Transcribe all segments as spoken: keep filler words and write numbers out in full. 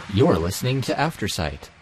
You're listening to Aftersight.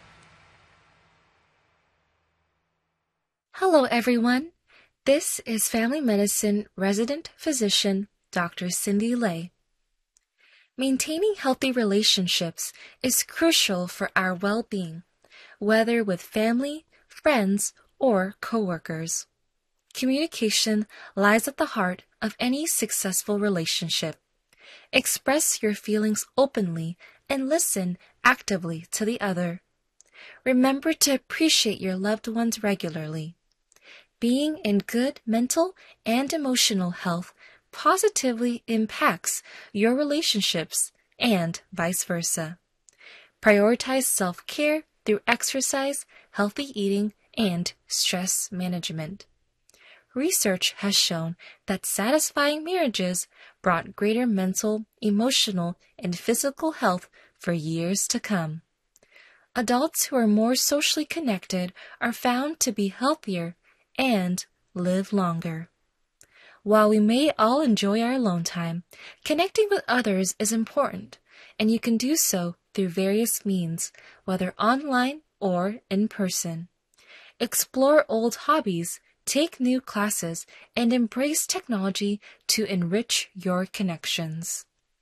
Hello, everyone. This is Family Medicine resident physician Doctor Cindy Lay. Maintaining healthy relationships is crucial for our well-being, whether with family, friends, or coworkers. Communication lies at the heart of any successful relationship. Express your feelings openly and listen actively to the other. Remember to appreciate your loved ones regularly. Being in good mental and emotional health positively impacts your relationships and vice versa. Prioritize self-care through exercise, healthy eating, and stress management. Research has shown that satisfying marriages brought greater mental, emotional, and physical health for years to come. Adults who are more socially connected are found to be healthier and live longer. While we may all enjoy our alone time, connecting with others is important, and you can do so through various means, whether online or in person. Explore old hobbies, take new classes, and embrace technology to enrich your connections.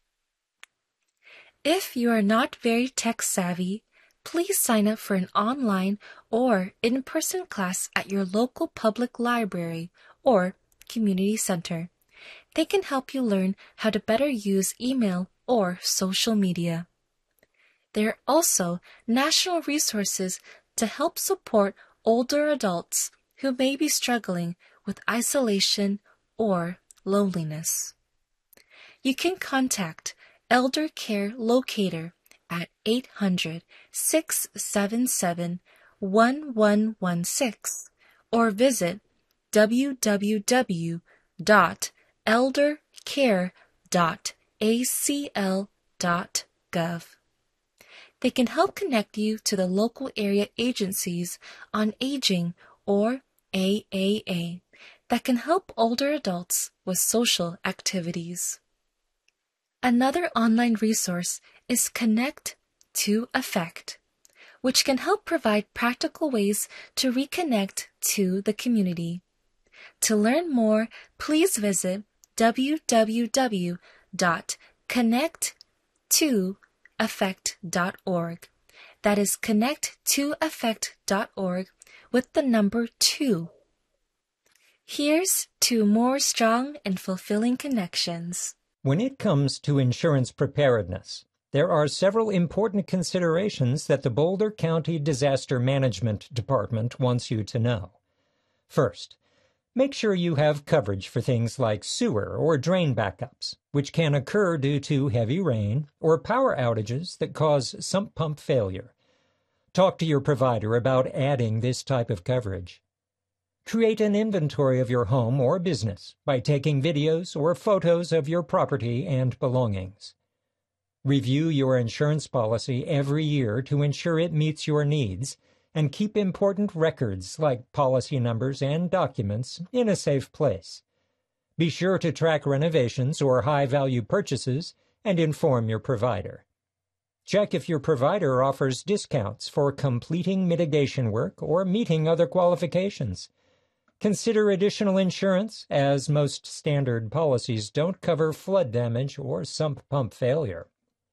If you are not very tech-savvy, please sign up for an online or in-person class at your local public library or community center. They can help you learn how to better use email or social media. There are also national resources to help support older adults who may be struggling with isolation or loneliness. You can contact Elder Care Locator at eight hundred, six seven seven, one one one six or visit w w w dot elder care dot a c l dot gov. They can help connect you to the local area agencies on aging or A A A that can help older adults with social activities. Another online resource is Connect to Affect, which can help provide practical ways to reconnect to the community. To learn more, please visit w w w dot connect to affect dot org. That is connect to affect dot org with the number two. Here's to more strong and fulfilling connections. When it comes to insurance preparedness, there are several important considerations that the Boulder County Disaster Management Department wants you to know. First, make sure you have coverage for things like sewer or drain backups, which can occur due to heavy rain or power outages that cause sump pump failure. Talk to your provider about adding this type of coverage. Create an inventory of your home or business by taking videos or photos of your property and belongings. Review your insurance policy every year to ensure it meets your needs, and keep important records like policy numbers and documents in a safe place. Be sure to track renovations or high-value purchases and inform your provider. Check if your provider offers discounts for completing mitigation work or meeting other qualifications. Consider additional insurance, as most standard policies don't cover flood damage or sump pump failure.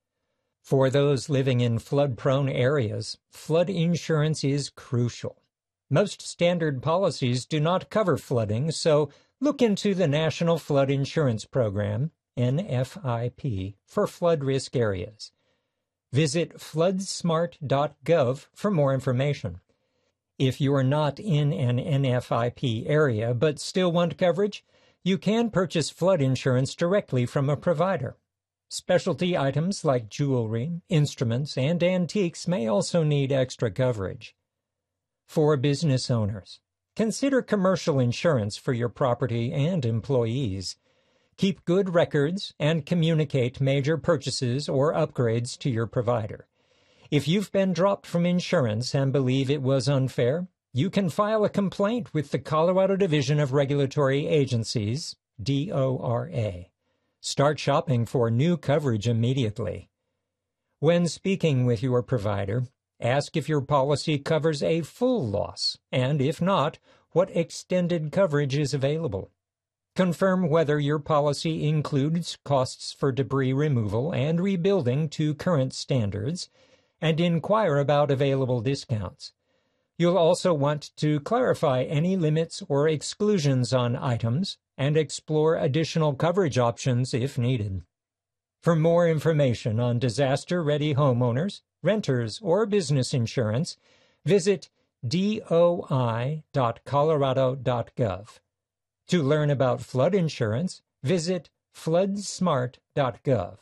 For those living in flood-prone areas, flood insurance is crucial. Most standard policies do not cover flooding, so look into the National Flood Insurance Program, N F I P, for flood risk areas. Visit flood smart dot gov for more information. If you are not in an N F I P area but still want coverage, you can purchase flood insurance directly from a provider. Specialty items like jewelry, instruments, and antiques may also need extra coverage. For business owners, consider commercial insurance for your property and employees. Keep good records and communicate major purchases or upgrades to your provider. If you've been dropped from insurance and believe it was unfair, you can file a complaint with the Colorado Division of Regulatory Agencies, D O R A. Start shopping for new coverage immediately. When speaking with your provider, ask if your policy covers a full loss, and if not, what extended coverage is available. Confirm whether your policy includes costs for debris removal and rebuilding to current standards, and inquire about available discounts. You'll also want to clarify any limits or exclusions on items and explore additional coverage options if needed. For more information on disaster-ready homeowners, renters, or business insurance, visit D O I dot colorado dot gov. To learn about flood insurance, visit flood smart dot gov.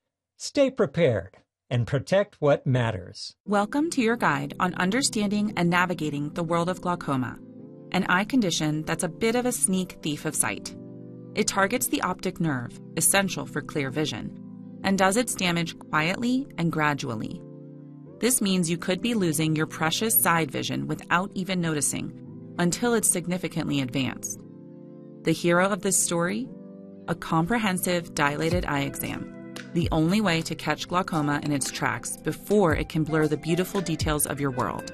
Stay prepared and protect what matters. Welcome to your guide on understanding and navigating the world of glaucoma, an eye condition that's a bit of a sneak thief of sight. It targets the optic nerve, essential for clear vision, and does its damage quietly and gradually. This means you could be losing your precious side vision without even noticing until it's significantly advanced. The hero of this story? A comprehensive dilated eye exam, the only way to catch glaucoma in its tracks before it can blur the beautiful details of your world.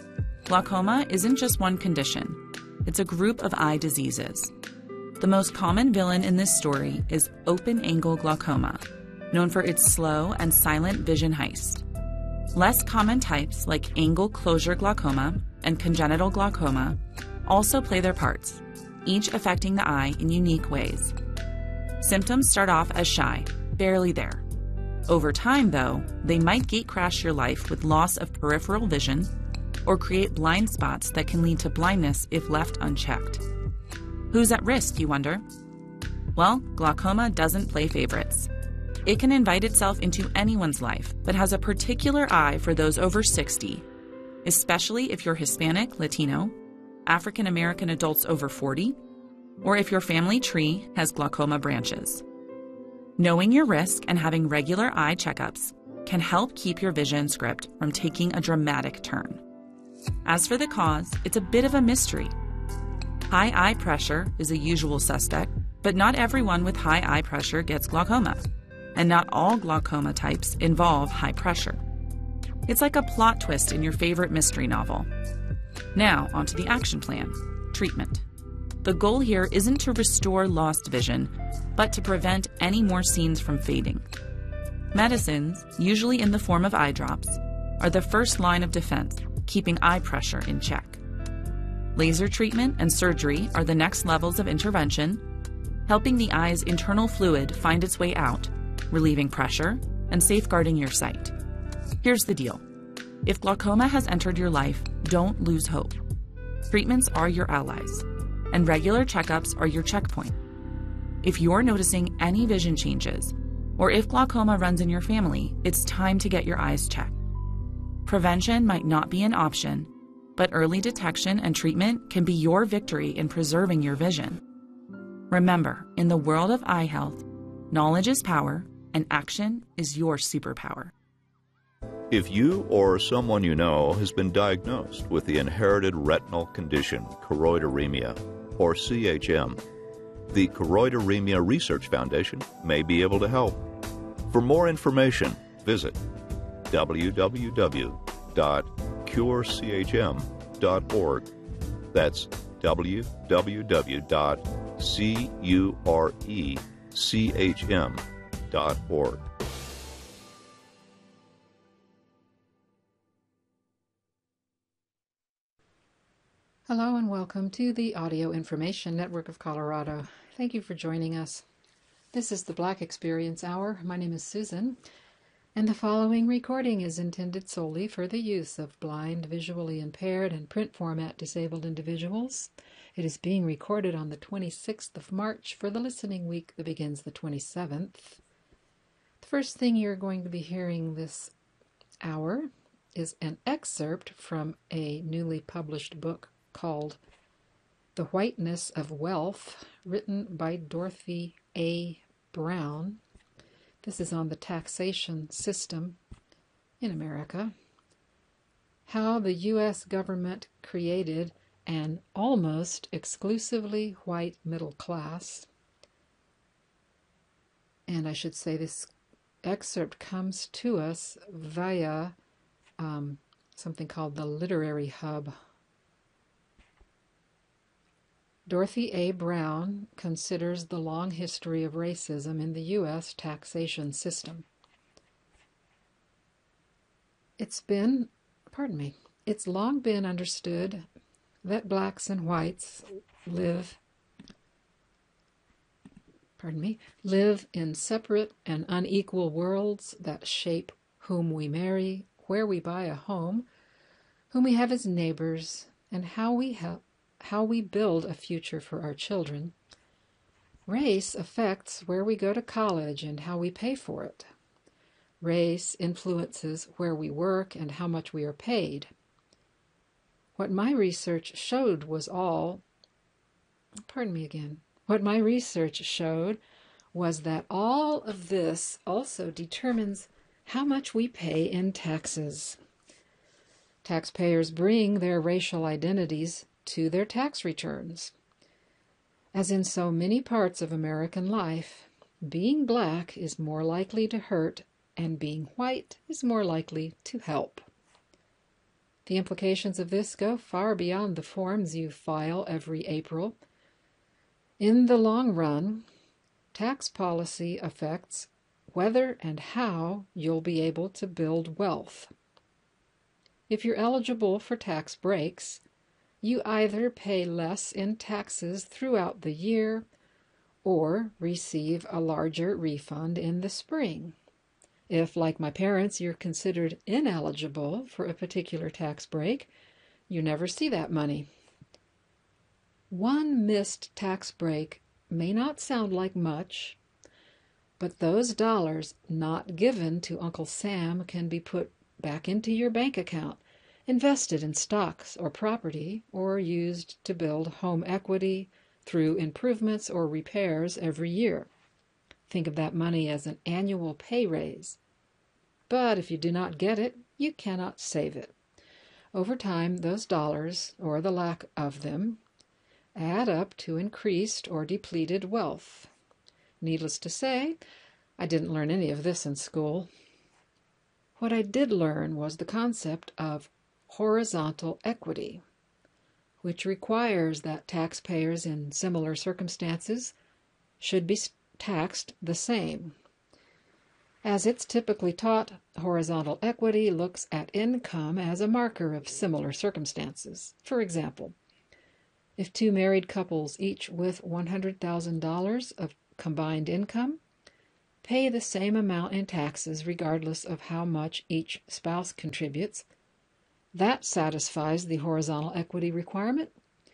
Glaucoma isn't just one condition, it's a group of eye diseases. The most common villain in this story is open-angle glaucoma, known for its slow and silent vision heist. Less common types like angle closure glaucoma and congenital glaucoma also play their parts, each affecting the eye in unique ways. Symptoms start off as shy, barely there. Over time, though, they might gatecrash your life with loss of peripheral vision or create blind spots that can lead to blindness if left unchecked. Who's at risk, you wonder? Well, glaucoma doesn't play favorites. It can invite itself into anyone's life, but has a particular eye for those over sixty, especially if you're Hispanic, Latino, African American adults over forty, or if your family tree has glaucoma branches. Knowing your risk and having regular eye checkups can help keep your vision script from taking a dramatic turn. As for the cause, it's a bit of a mystery. High eye pressure is a usual suspect, but not everyone with high eye pressure gets glaucoma, and not all glaucoma types involve high pressure. It's like a plot twist in your favorite mystery novel. Now, onto the action plan, treatment. The goal here isn't to restore lost vision, but to prevent any more scenes from fading. Medicines, usually in the form of eye drops, are the first line of defense, keeping eye pressure in check. Laser treatment and surgery are the next levels of intervention, helping the eye's internal fluid find its way out, relieving pressure, and safeguarding your sight. Here's the deal. If glaucoma has entered your life, don't lose hope. Treatments are your allies, and regular checkups are your checkpoint. If you're noticing any vision changes, or if glaucoma runs in your family, it's time to get your eyes checked. Prevention might not be an option, but early detection and treatment can be your victory in preserving your vision. Remember, in the world of eye health, knowledge is power, and action is your superpower. If you or someone you know has been diagnosed with the inherited retinal condition choroideremia, or C H M, the Choroideremia Research Foundation may be able to help. For more information, visit w w w dot cure c h m dot org. That's w w w dot cure c h m dot org. Hello and welcome to the Audio Information Network of Colorado. Thank you for joining us. This is the Black Experience Hour. My name is Susan, and the following recording is intended solely for the use of blind, visually impaired, and print format disabled individuals. It is being recorded on the twenty-sixth of March for the listening week that begins the twenty-seventh. The first thing you're going to be hearing this hour is an excerpt from a newly published book called The Whiteness of Wealth, written by Dorothy A. Brown. This is on the taxation system in America. How the U S government created an almost exclusively white middle class. And I should say this excerpt comes to us via um, something called the Literary Hub. Dorothy A. Brown considers the long history of racism in the U S taxation system. It's been, pardon me, it's long been understood that blacks and whites live, pardon me, live in separate and unequal worlds that shape whom we marry, where we buy a home, whom we have as neighbors, and how we help, how we build a future for our children. Race affects where we go to college and how we pay for it. Race influences where we work and how much we are paid. What my research showed was all, pardon me again, what my research showed was that all of this also determines how much we pay in taxes. Taxpayers bring their racial identities to their tax returns. As in so many parts of American life, being black is more likely to hurt and being white is more likely to help. The implications of this go far beyond the forms you file every April. In the long run, tax policy affects whether and how you'll be able to build wealth. If you're eligible for tax breaks, you either pay less in taxes throughout the year or receive a larger refund in the spring. If, like my parents, you're considered ineligible for a particular tax break, you never see that money. One missed tax break may not sound like much, but those dollars not given to Uncle Sam can be put back into your bank account, invested in stocks or property, or used to build home equity through improvements or repairs every year. Think of that money as an annual pay raise. But if you do not get it, you cannot save it. Over time, those dollars, or the lack of them, add up to increased or depleted wealth. Needless to say, I didn't learn any of this in school. What I did learn was the concept of horizontal equity, which requires that taxpayers in similar circumstances should be taxed the same. As it's typically taught, horizontal equity looks at income as a marker of similar circumstances. For example, if two married couples, each with one hundred thousand dollars of combined income, pay the same amount in taxes regardless of how much each spouse contributes, that satisfies the horizontal equity requirement.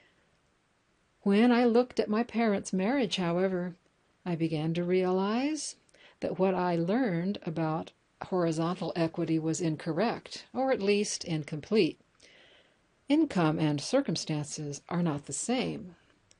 When I looked at my parents' marriage, however, I began to realize that what I learned about horizontal equity was incorrect, or at least incomplete. Income and circumstances are not the same.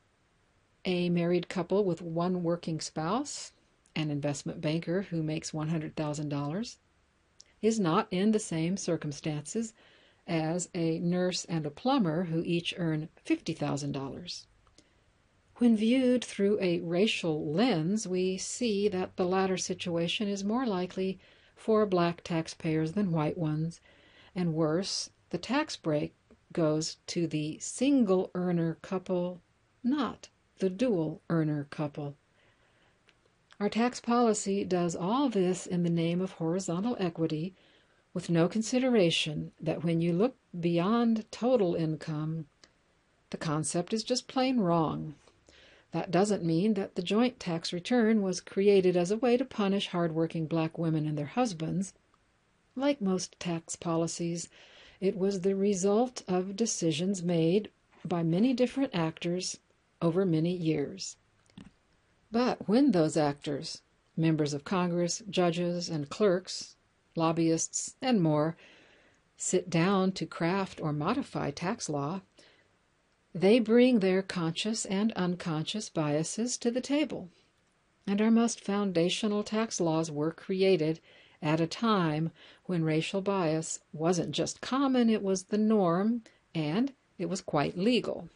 A married couple with one working spouse, an investment banker who makes one hundred thousand dollars, is not in the same circumstances as a nurse and a plumber who each earn fifty thousand dollars. When viewed through a racial lens, we see that the latter situation is more likely for black taxpayers than white ones, and worse, the tax break goes to the single earner couple, not the dual earner couple. Our tax policy does all this in the name of horizontal equity, with no consideration that when you look beyond total income, the concept is just plain wrong. That doesn't mean that the joint tax return was created as a way to punish hardworking black women and their husbands. Like most tax policies, it was the result of decisions made by many different actors over many years. But when those actors, members of Congress, judges and clerks, lobbyists, and more, sit down to craft or modify tax law, they bring their conscious and unconscious biases to the table. And our most foundational tax laws were created at a time when racial bias wasn't just common, it was the norm, and it was quite legal.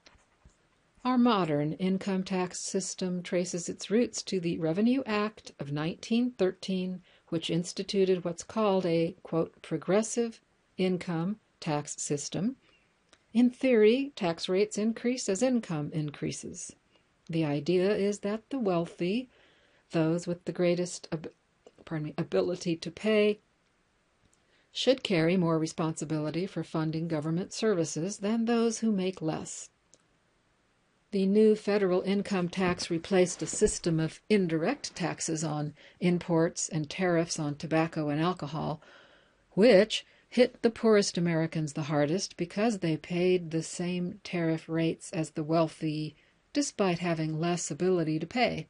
Our modern income tax system traces its roots to the Revenue Act of nineteen thirteen, which instituted what's called a, quote, progressive income tax system. In theory, tax rates increase as income increases. The idea is that the wealthy, those with the greatest pardon me, ability to pay, should carry more responsibility for funding government services than those who make less. The new federal income tax replaced a system of indirect taxes on imports and tariffs on tobacco and alcohol, which hit the poorest Americans the hardest because they paid the same tariff rates as the wealthy, despite having less ability to pay.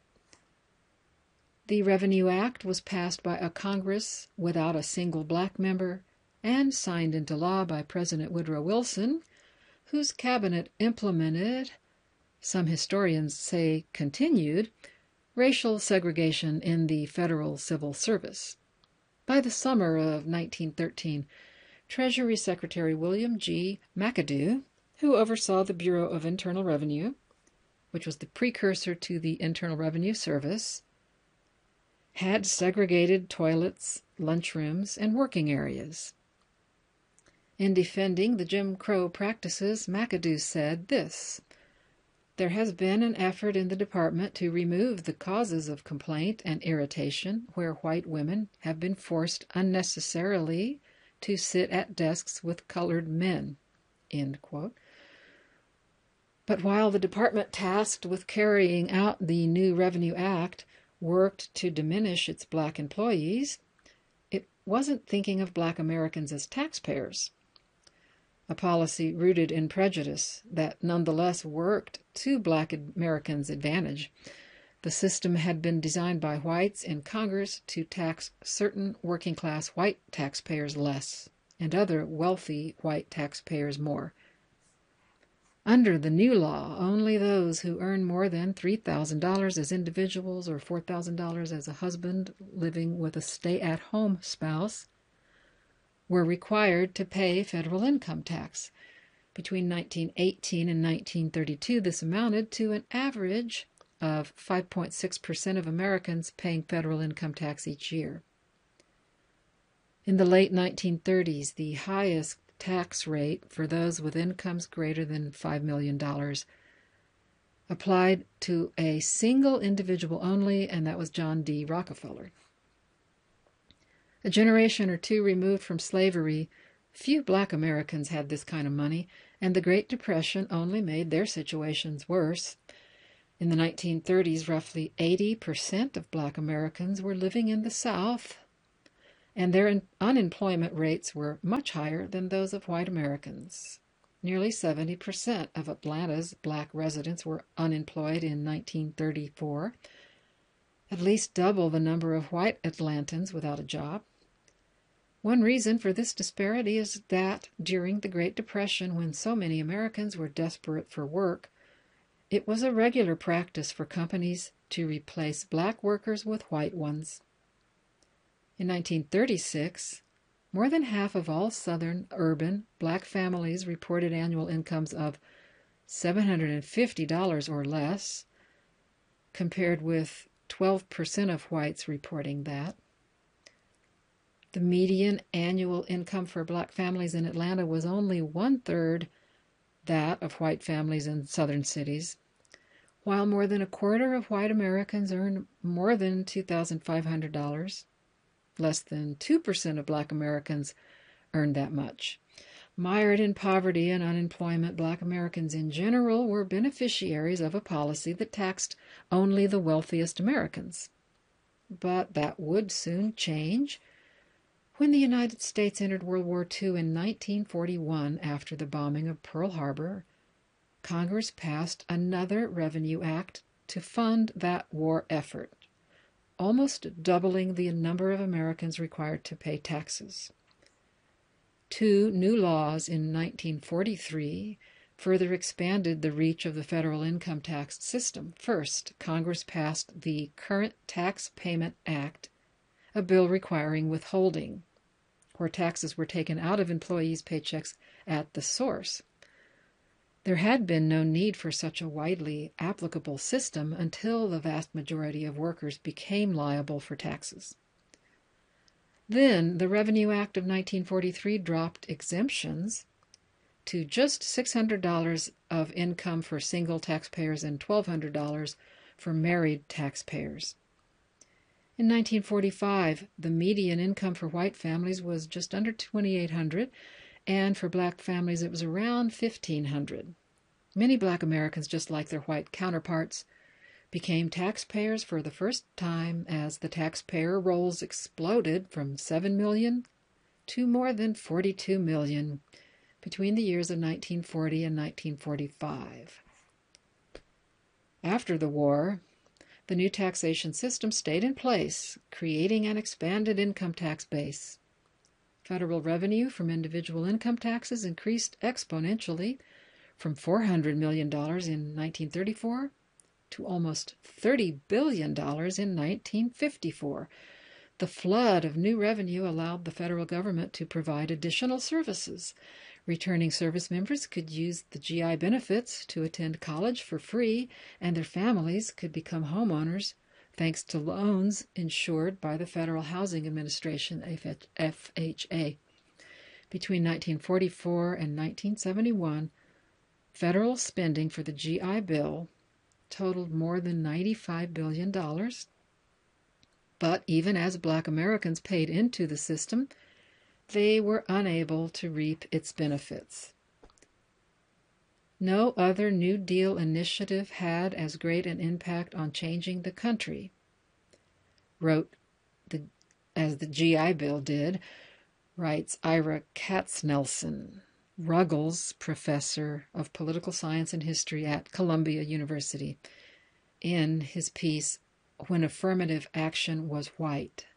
The Revenue Act was passed by a Congress without a single black member and signed into law by President Woodrow Wilson, whose cabinet implemented, some historians say continued, racial segregation in the federal civil service. By the summer of nineteen thirteen, Treasury Secretary William G. McAdoo, who oversaw the Bureau of Internal Revenue, which was the precursor to the Internal Revenue Service, had segregated toilets, lunchrooms, and working areas. In defending the Jim Crow practices, McAdoo said this: "There has been an effort in the department to remove the causes of complaint and irritation where white women have been forced unnecessarily to sit at desks with colored men." End quote. But while the department tasked with carrying out the new Revenue Act worked to diminish its black employees, it wasn't thinking of black Americans as taxpayers, a policy rooted in prejudice that nonetheless worked to black Americans' advantage. The system had been designed by whites in Congress to tax certain working-class white taxpayers less and other wealthy white taxpayers more. Under the new law, only those who earn more than three thousand dollars as individuals or four thousand dollars as a husband living with a stay-at-home spouse were required to pay federal income tax. Between nineteen eighteen and nineteen thirty-two, this amounted to an average of five point six percent of Americans paying federal income tax each year. In the late nineteen thirties, the highest tax rate for those with incomes greater than five million dollars applied to a single individual only, and that was John D. Rockefeller. A generation or two removed from slavery, few black Americans had this kind of money, and the Great Depression only made their situations worse. In the nineteen thirties, roughly eighty percent of black Americans were living in the South, and their unemployment rates were much higher than those of white Americans. Nearly seventy percent of Atlanta's black residents were unemployed in nineteen thirty-four, at least double the number of white Atlantans without a job. One reason for this disparity is that during the Great Depression, when so many Americans were desperate for work, it was a regular practice for companies to replace black workers with white ones. In nineteen thirty-six, more than half of all Southern urban black families reported annual incomes of seven hundred fifty dollars or less, compared with twelve percent of whites reporting that. The median annual income for black families in Atlanta was only one-third that of white families in southern cities, while more than a quarter of white Americans earned more than two thousand five hundred dollars. Less than two percent of black Americans earned that much. Mired in poverty and unemployment, black Americans in general were beneficiaries of a policy that taxed only the wealthiest Americans. But that would soon change. When the United States entered World War Two in nineteen forty-one, after the bombing of Pearl Harbor, Congress passed another Revenue Act to fund that war effort, almost doubling the number of Americans required to pay taxes. Two new laws in nineteen forty-three further expanded the reach of the federal income tax system. First, Congress passed the Current Tax Payment Act, a bill requiring withholding, where taxes were taken out of employees' paychecks at the source. There had been no need for such a widely applicable system until the vast majority of workers became liable for taxes. Then the Revenue Act of nineteen forty-three dropped exemptions to just six hundred dollars of income for single taxpayers and twelve hundred dollars for married taxpayers. In nineteen forty-five, the median income for white families was just under twenty-eight hundred dollars, and for black families it was around fifteen hundred dollars. Many black Americans, just like their white counterparts, became taxpayers for the first time as the taxpayer rolls exploded from seven million to more than forty-two million between the years of nineteen forty and nineteen forty-five. After the war, the new taxation system stayed in place, creating an expanded income tax base. Federal revenue from individual income taxes increased exponentially from four hundred million dollars in nineteen thirty-four to almost thirty billion dollars in nineteen fifty-four. The flood of new revenue allowed the federal government to provide additional services. Returning service members could use the G I benefits to attend college for free, and their families could become homeowners thanks to loans insured by the Federal Housing Administration, F H A. Between nineteen forty-four and nineteen seventy-one, federal spending for the G I Bill totaled more than ninety-five billion dollars. But even as black Americans paid into the system, they were unable to reap its benefits. No other New Deal initiative had as great an impact on changing the country, wrote the, as the G I Bill did, writes Ira Katznelson, Ruggles Professor of Political Science and History at Columbia University, in his piece, When Affirmative Action Was White.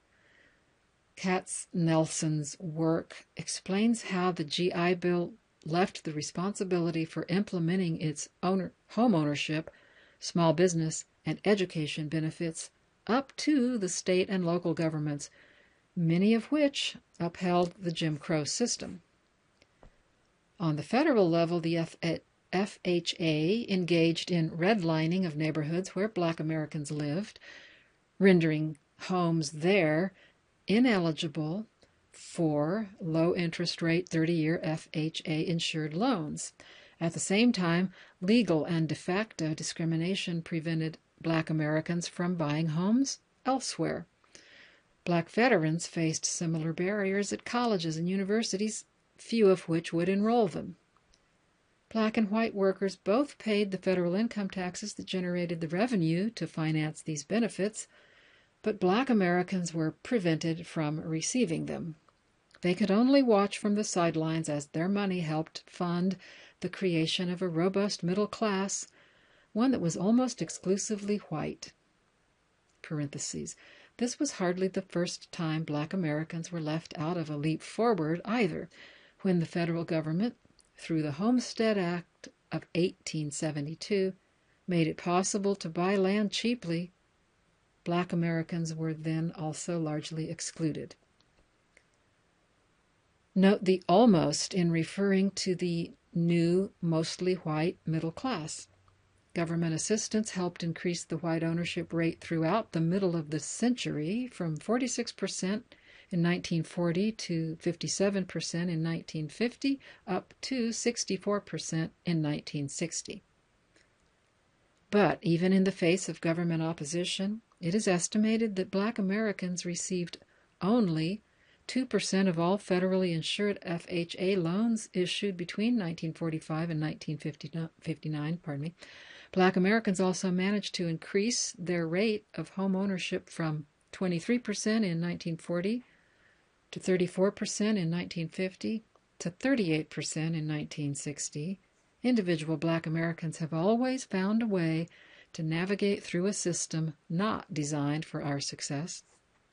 Katznelson's work explains how the G I Bill left the responsibility for implementing its owner, home ownership, small business, and education benefits up to the state and local governments, many of which upheld the Jim Crow system. On the federal level, the F H A engaged in redlining of neighborhoods where black Americans lived, rendering homes there ineligible for low-interest rate thirty-year F H A-insured loans. At the same time, legal and de facto discrimination prevented black Americans from buying homes elsewhere. Black veterans faced similar barriers at colleges and universities, few of which would enroll them. Black and white workers both paid the federal income taxes that generated the revenue to finance these benefits, but black Americans were prevented from receiving them. They could only watch from the sidelines as their money helped fund the creation of a robust middle class, one that was almost exclusively white. Parentheses. This was hardly the first time black Americans were left out of a leap forward either. When the federal government, through the Homestead Act of eighteen seventy-two, made it possible to buy land cheaply, black Americans were then also largely excluded. Note the almost in referring to the new, mostly white middle class. Government assistance helped increase the white ownership rate throughout the middle of the century from forty-six percent in nineteen forty to fifty-seven percent in nineteen fifty, up to sixty-four percent in nineteen sixty. But even in the face of government opposition, it is estimated that black Americans received only two percent of all federally insured F H A loans issued between nineteen forty-five and nineteen fifty-nine. Pardon me. Black Americans also managed to increase their rate of home ownership from twenty-three percent in nineteen forty to thirty-four percent in nineteen fifty to thirty-eight percent in nineteen sixty. Individual black Americans have always found a way to navigate through a system not designed for our success.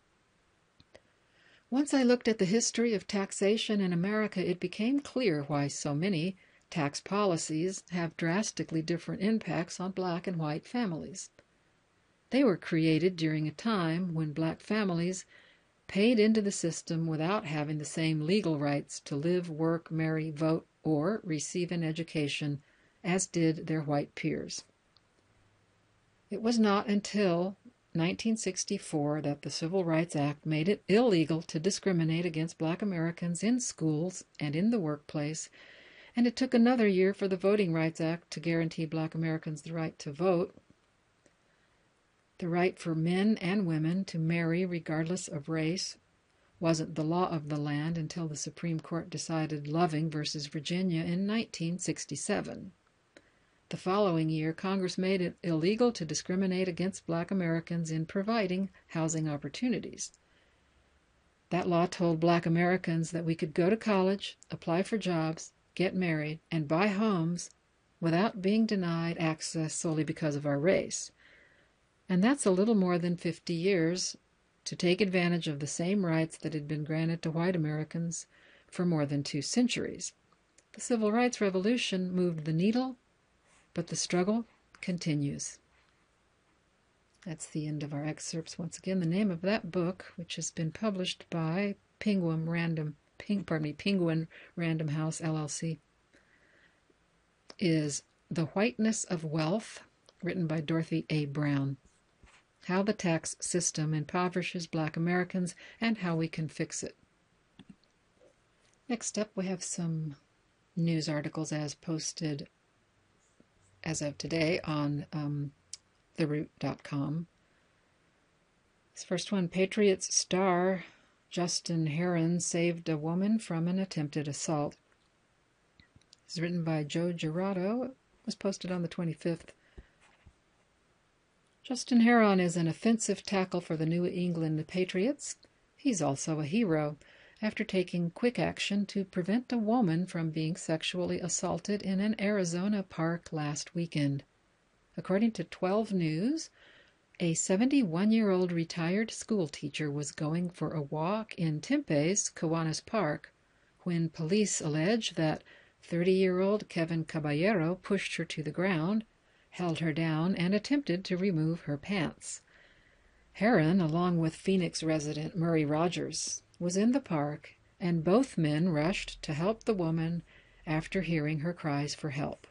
Once I looked at the history of taxation in America, it became clear why so many tax policies have drastically different impacts on black and white families. They were created during a time when black families paid into the system without having the same legal rights to live, work, marry, vote, or receive an education as did their white peers. It was not until nineteen sixty-four that the Civil Rights Act made it illegal to discriminate against Black Americans in schools and in the workplace, and it took another year for the Voting Rights Act to guarantee Black Americans the right to vote. The right for men and women to marry regardless of race wasn't the law of the land until the Supreme Court decided Loving versus Virginia in nineteen sixty-seven. The following year, Congress made it illegal to discriminate against Black Americans in providing housing opportunities. That law told Black Americans that we could go to college, apply for jobs, get married, and buy homes without being denied access solely because of our race. And that's a little more than fifty years to take advantage of the same rights that had been granted to white Americans for more than two centuries. The Civil Rights Revolution moved the needle, but the struggle continues. That's the end of our excerpts. Once again, the name of that book, which has been published by Penguin Random, Ping, pardon me, Penguin Random House, L L C, is The Whiteness of Wealth, written by Dorothy A. Brown. How the Tax System Impoverishes Black Americans and How We Can Fix It. Next up, we have some news articles as posted as of today on um, the root dot com. This first one, Patriots star Justin Herron saved a woman from an attempted assault. It's written by Joe Girardo. It was posted on the twenty-fifth. Justin Herron is an offensive tackle for the New England Patriots. He's also a hero after taking quick action to prevent a woman from being sexually assaulted in an Arizona park last weekend. According to twelve News, a seventy-one-year-old retired schoolteacher was going for a walk in Tempe's Kiwanis Park when police allege that thirty-year-old Kevin Caballero pushed her to the ground, held her down, and attempted to remove her pants. Herron, along with Phoenix resident Murray Rogers, was in the park, and both men rushed to help the woman after hearing her cries for help.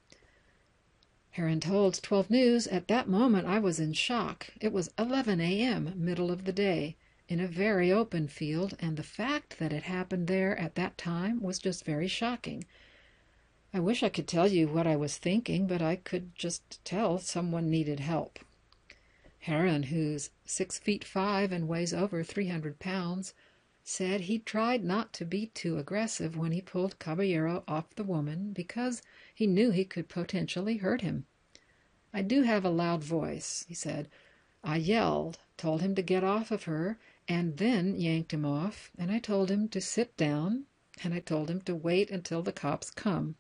Herron told twelve News, "At that moment I was in shock. It was eleven a.m., middle of the day, in a very open field, and the fact that it happened there at that time was just very shocking. I wish I could tell you what I was thinking, but I could just tell someone needed help." Herron, who's six feet five and weighs over three hundred pounds, said he tried not to be too aggressive when he pulled Caballero off the woman because he knew he could potentially hurt him. "I do have a loud voice," he said. "I yelled, told him to get off of her, and then yanked him off, and I told him to sit down, and I told him to wait until the cops come."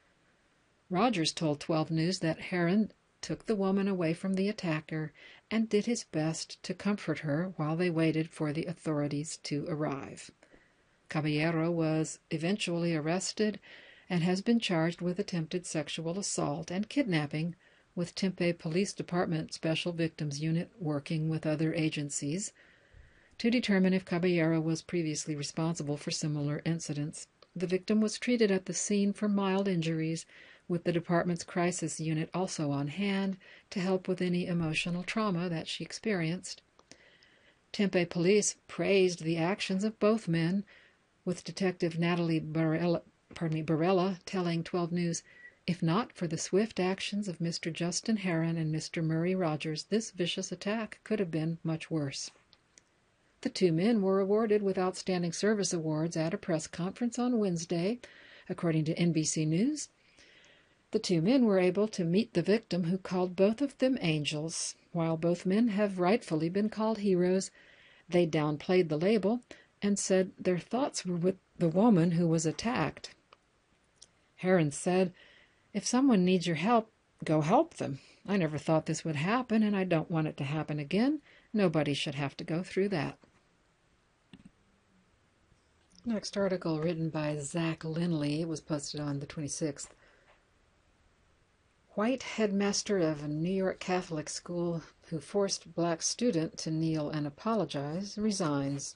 Rogers told twelve News that Herron took the woman away from the attacker and did his best to comfort her while they waited for the authorities to arrive. Caballero was eventually arrested and has been charged with attempted sexual assault and kidnapping, with Tempe Police Department Special Victims Unit working with other agencies to determine if Caballero was previously responsible for similar incidents. The victim was treated at the scene for mild injuries, with the department's crisis unit also on hand to help with any emotional trauma that she experienced. Tempe police praised the actions of both men, with Detective Natalie Barella, pardon me, Barella telling twelve News, "If not for the swift actions of Mister Justin Herron and Mister Murray Rogers, this vicious attack could have been much worse." The two men were awarded with Outstanding Service Awards at a press conference on Wednesday, according to N B C News. The two men were able to meet the victim, who called both of them angels. While both men have rightfully been called heroes, they downplayed the label and said their thoughts were with the woman who was attacked. Herron said, "If someone needs your help, go help them. I never thought this would happen, and I don't want it to happen again. Nobody should have to go through that." Next article, written by Zach Linley, was posted on the twenty-sixth. White headmaster of a New York Catholic school who forced black student to kneel and apologize resigns.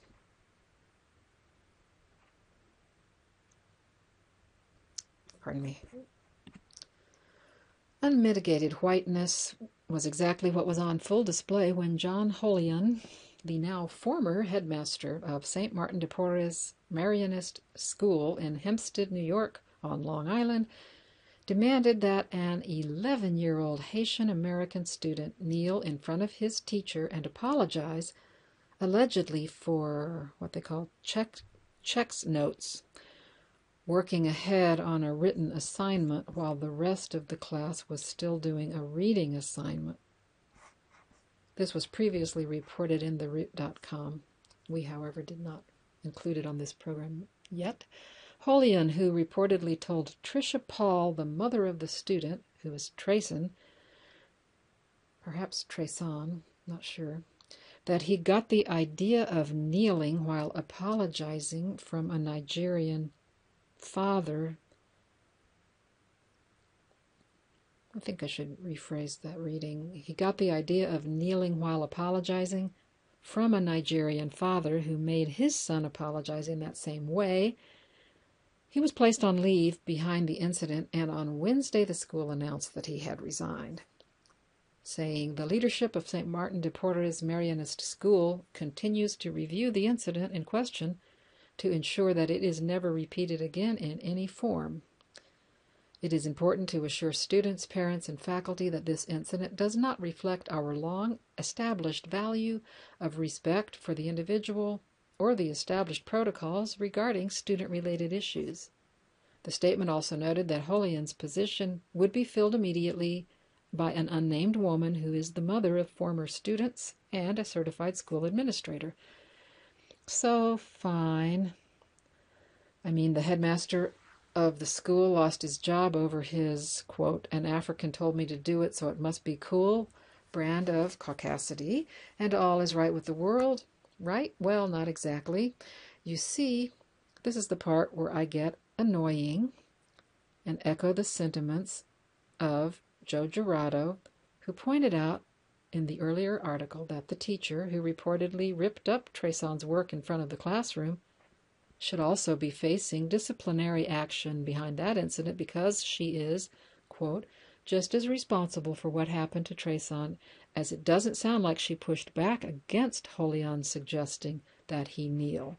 Pardon me. Unmitigated whiteness was exactly what was on full display when John Holion, the now former headmaster of Saint Martin de Porres Marianist School in Hempstead, New York, on Long Island, demanded that an eleven-year-old Haitian-American student kneel in front of his teacher and apologize, allegedly for what they call check, checks notes, working ahead on a written assignment while the rest of the class was still doing a reading assignment. This was previously reported in the root dot com. We, however, did not include it on this program yet. Holion, who reportedly told Tricia Paul, the mother of the student, who was Trayson, perhaps Trayson, not sure, that he got the idea of kneeling while apologizing from a Nigerian father. I think I should rephrase that reading. He got the idea of kneeling while apologizing from a Nigerian father who made his son apologize in that same way. He was placed on leave behind the incident, and on Wednesday the school announced that he had resigned, saying the leadership of Saint Martin de Porres Marianist School continues to review the incident in question to ensure that it is never repeated again in any form. It is important to assure students, parents, and faculty that this incident does not reflect our long-established value of respect for the individual or the established protocols regarding student-related issues. The statement also noted that Holion's position would be filled immediately by an unnamed woman who is the mother of former students and a certified school administrator. So, fine. I mean, the headmaster of the school lost his job over his, quote, "an African told me to do it, so it must be cool," brand of caucasity, and all is right with the world. Right? Well, not exactly. You see, this is the part where I get annoying and echo the sentiments of Joe Girardo, who pointed out in the earlier article that the teacher who reportedly ripped up Trayson's work in front of the classroom should also be facing disciplinary action behind that incident because she is, quote, just as responsible for what happened to Trayson as it doesn't sound like she pushed back against Holion suggesting that he kneel.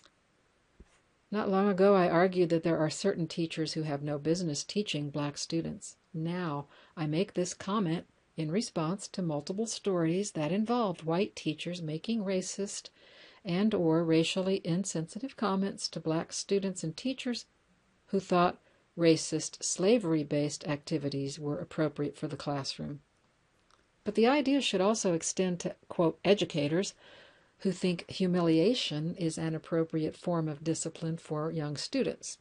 Not long ago I argued that there are certain teachers who have no business teaching black students. Now I make this comment in response to multiple stories that involved white teachers making racist and or racially insensitive comments to black students and teachers who thought racist, slavery-based activities were appropriate for the classroom. But the idea should also extend to, quote, educators who think humiliation is an appropriate form of discipline for young students.